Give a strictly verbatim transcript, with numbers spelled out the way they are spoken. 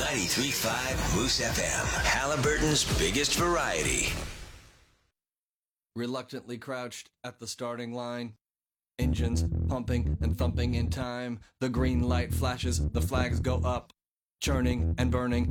ninety-three point five Moose F M, Halliburton's biggest variety. Reluctantly crouched at the starting line, engines pumping and thumping in time. The green light flashes, the flags go up, churning and burning